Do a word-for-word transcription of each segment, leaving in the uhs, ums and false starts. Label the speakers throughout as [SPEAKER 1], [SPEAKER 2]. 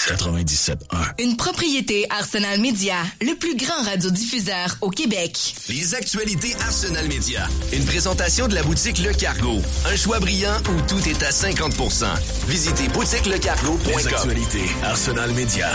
[SPEAKER 1] quatre-vingt-dix-sept un.
[SPEAKER 2] Une propriété Arsenal Media, le plus grand radiodiffuseur au Québec.
[SPEAKER 3] Les actualités Arsenal Media. Une présentation de la boutique Le Cargo. Un choix brillant où tout est à cinquante pour cent. Visitez boutique le cargo point com.
[SPEAKER 1] Les actualités Arsenal Media.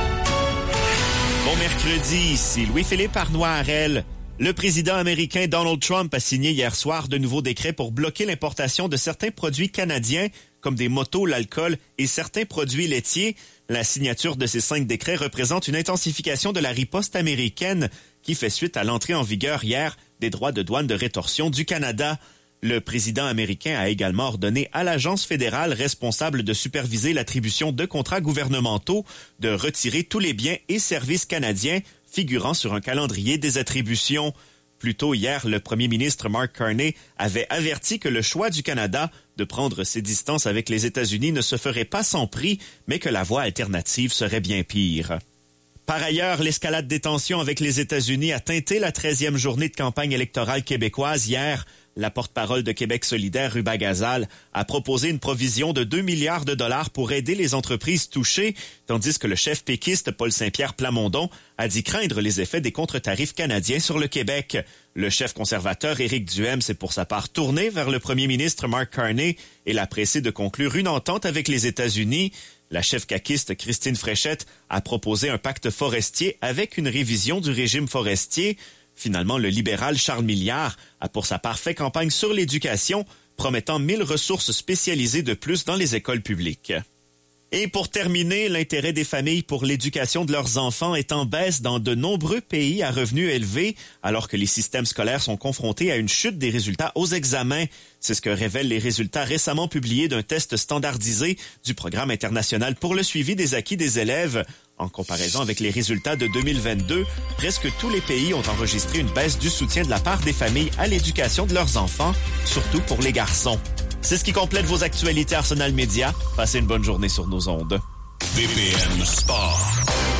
[SPEAKER 4] Bon mercredi, ici Louis-Philippe Arnois-Harel. Le président américain Donald Trump a signé hier soir de nouveaux décrets pour bloquer l'importation de certains produits canadiens, comme des motos, l'alcool et certains produits laitiers. La signature de ces cinq décrets représente une intensification de la riposte américaine qui fait suite à l'entrée en vigueur hier des droits de douane de rétorsion du Canada. Le président américain a également ordonné à l'agence fédérale responsable de superviser l'attribution de contrats gouvernementaux de retirer tous les biens et services canadiens figurant sur un calendrier des attributions. Plus tôt hier, le premier ministre Mark Carney avait averti que le choix du Canada de prendre ses distances avec les États-Unis ne se ferait pas sans prix, mais que la voie alternative serait bien pire. Par ailleurs, l'escalade des tensions avec les États-Unis a teinté la treizième journée de campagne électorale québécoise hier. La porte-parole de Québec solidaire, Ruba Gazal, a proposé une provision de deux milliards de dollars pour aider les entreprises touchées, tandis que le chef péquiste Paul Saint-Pierre Plamondon a dit craindre les effets des contre-tarifs canadiens sur le Québec. Le chef conservateur Éric Duhaime s'est pour sa part tourné vers le premier ministre Mark Carney et l'a pressé de conclure une entente avec les États-Unis. La chef caquiste Christine Fréchette a proposé un pacte forestier avec une révision du régime forestier. Finalement, le libéral Charles Milliard a pour sa part fait campagne sur l'éducation, promettant mille ressources spécialisées de plus dans les écoles publiques. Et pour terminer, l'intérêt des familles pour l'éducation de leurs enfants est en baisse dans de nombreux pays à revenus élevés, alors que les systèmes scolaires sont confrontés à une chute des résultats aux examens. C'est ce que révèlent les résultats récemment publiés d'un test standardisé du Programme international pour le suivi des acquis des élèves. En comparaison avec les résultats de deux mille vingt-deux, presque tous les pays ont enregistré une baisse du soutien de la part des familles à l'éducation de leurs enfants, surtout pour les garçons. C'est ce qui complète vos actualités Arsenal Media. Passez une bonne journée sur nos ondes.
[SPEAKER 1] V P M Sport.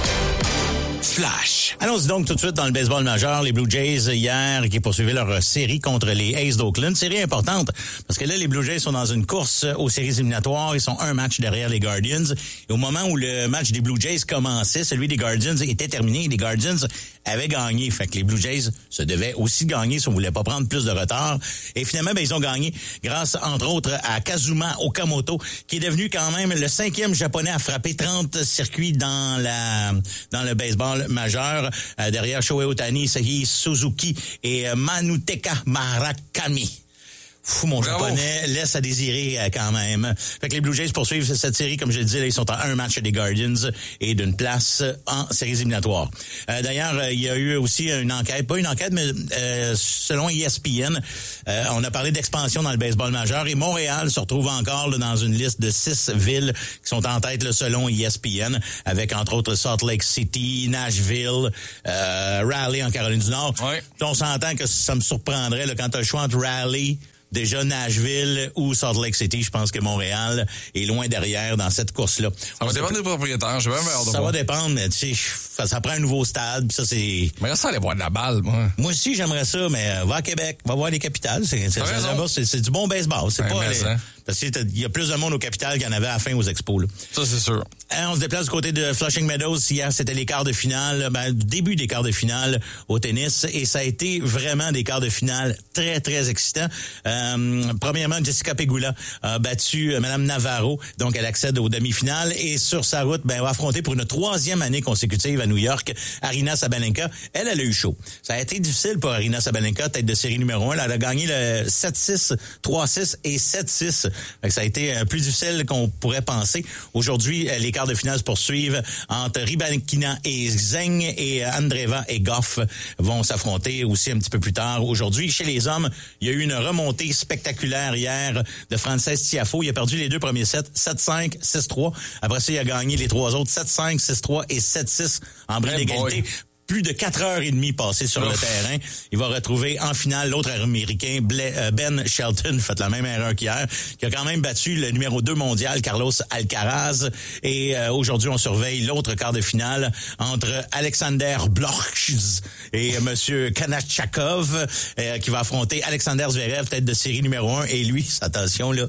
[SPEAKER 1] Flash.
[SPEAKER 5] Allons-y donc tout de suite dans le baseball majeur. Les Blue Jays, hier, qui poursuivaient leur série contre les A's d'Oakland. Série importante, parce que là, les Blue Jays sont dans une course aux séries éliminatoires. Ils sont un match derrière les Guardians. Et au moment où le match des Blue Jays commençait, celui des Guardians était terminé. Et les Guardians avaient gagné. Fait que les Blue Jays se devaient aussi gagner si on voulait pas prendre plus de retard. Et finalement, ben, ils ont gagné grâce, entre autres, à Kazuma Okamoto, qui est devenu quand même le cinquième japonais à frapper trente circuits dans la dans le baseball majeur. Euh, derrière Shohei Ohtani, Seiya Suzuki et euh, Manutaka Murakami. Fou, mon Bravo. Japonais laisse à désirer euh, quand même. Fait que les Blue Jays poursuivent cette série, comme je le disais, là, ils sont à un match des Guardians et d'une place en séries éliminatoires. Euh, d'ailleurs, euh, il y a eu aussi une enquête, pas une enquête, mais euh, selon E S P N, euh, on a parlé d'expansion dans le baseball majeur et Montréal se retrouve encore là, dans une liste de six villes qui sont en tête là, selon E S P N, avec entre autres Salt Lake City, Nashville, euh, Raleigh en Caroline du Nord. Ouais. On s'entend que ça me surprendrait là, quand tu as le choix entre Raleigh, déjà Nashville ou Salt Lake City, je pense que Montréal est loin derrière dans cette course-là.
[SPEAKER 6] Ça va dépendre des propriétaires, je vais même
[SPEAKER 5] Ça voir. va dépendre, mais tu sais, ça prend un nouveau stade, puis ça c'est...
[SPEAKER 6] Mais ça, aller voir de la balle, moi.
[SPEAKER 5] Moi aussi, j'aimerais ça, mais euh, va à Québec, va voir les capitales, c'est, c'est, c'est, c'est, c'est du bon baseball, c'est ouais, pas... Les, parce qu'il y a plus de monde aux capitales qu'il y en avait à la fin aux expos, là.
[SPEAKER 6] Ça, c'est sûr.
[SPEAKER 5] Alors, on se déplace du côté de Flushing Meadows. Hier, c'était les quarts de finale, ben, début des quarts de finale au tennis, et ça a été vraiment des quarts de finale très, très excitants. Euh, premièrement, Jessica Pegula a battu euh, Mme Navarro, donc elle accède aux demi-finales, et sur sa route, ben, elle va affronter pour une troisième année consécutive à New York, Aryna Sabalenka. Elle, elle a eu chaud. Ça a été difficile pour Aryna Sabalenka, tête de série numéro un. Elle a gagné le sept six, trois six et sept six. Fait que ça a été euh, plus difficile qu'on pourrait penser. Aujourd'hui, les quarts de finale se poursuivent entre Rybakina et Zheng, et Andreeva et Goff vont s'affronter aussi un petit peu plus tard. Aujourd'hui, chez les hommes, il y a eu une remontée spectaculaire hier de Frances Tiafoe. Il a perdu les deux premiers sets, sept cinq, six trois. Après ça, il a gagné les trois autres, sept cinq, six trois et sept six en bris d'égalité. Plus de quatre heures et demie passées sur Ouf. le terrain. Il va retrouver en finale l'autre Américain, Ben Shelton, fait la même erreur qu'hier, qui a quand même battu le numéro deux mondial, Carlos Alcaraz. Et euh, aujourd'hui, on surveille l'autre quart de finale entre Alexander Bloch et euh, Monsieur Kanachakov, euh, qui va affronter Alexander Zverev, tête de série numéro un. Et lui, attention là,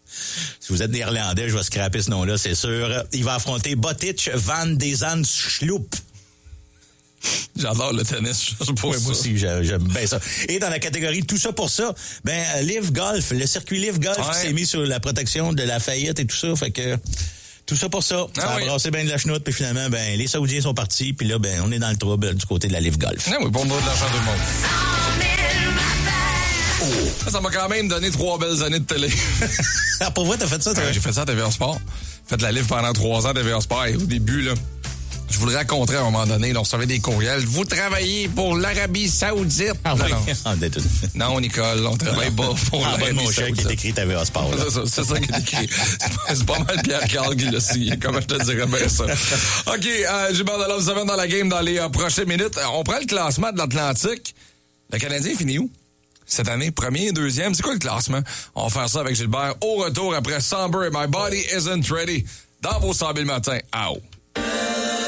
[SPEAKER 5] Si vous êtes néerlandais, je vais scraper ce nom-là, c'est sûr. Il va affronter Botic van de Zandschloop.
[SPEAKER 6] J'adore le tennis, je sais pas
[SPEAKER 5] Ouais,
[SPEAKER 6] ça.
[SPEAKER 5] moi aussi, j'aime, j'aime bien ça. Et dans la catégorie tout ça pour ça, ben euh, Live Golf, le circuit Live Golf
[SPEAKER 6] Ouais.
[SPEAKER 5] qui s'est mis sur la protection de la faillite et tout ça, fait que tout ça pour ça,
[SPEAKER 6] Ah
[SPEAKER 5] ça
[SPEAKER 6] oui.
[SPEAKER 5] a brassé bien de la chenoute, puis finalement, ben les Saoudiens sont partis, puis là, ben on est dans le trouble du côté de la Live Golf.
[SPEAKER 6] Ah oui, pour me donner de l'argent à tout le monde. Ça, ça m'a quand même donné trois belles années de télé.
[SPEAKER 5] Ah, pour vrai, t'as fait ça, toi?
[SPEAKER 6] Ouais, j'ai fait ça à T V A Sport. J'ai fait la livre pendant trois ans à T V A Sport. Et au début, là, je vous le raconterai à un moment donné, là, on recevait des courriels. Vous travaillez pour l'Arabie Saoudite.
[SPEAKER 5] Ah
[SPEAKER 6] non,
[SPEAKER 5] oui.
[SPEAKER 6] non.
[SPEAKER 5] Ah, ben, tout-
[SPEAKER 6] Non, Nicole, on travaille pas pour
[SPEAKER 5] Ah, ben,
[SPEAKER 6] l'Arabie
[SPEAKER 5] mon chèque qui est
[SPEAKER 6] Saoudite.
[SPEAKER 5] écrit T V A Sport. là.
[SPEAKER 6] C'est ça, c'est ça qui est écrit. C'est pas, c'est pas mal Pierre Carl qui l'a signé, comment je te dirais bien ça. OK, euh, Gilbert Delhomme, vous savez, dans la game dans les euh, prochaines minutes. Euh, On prend le classement de l'Atlantique. Le Canadien finit où? Cette année, premier, deuxième. C'est quoi le classement? On va faire ça avec Gilbert au retour après Somber et My Body Isn't Ready dans vos cent mille matins. Ow!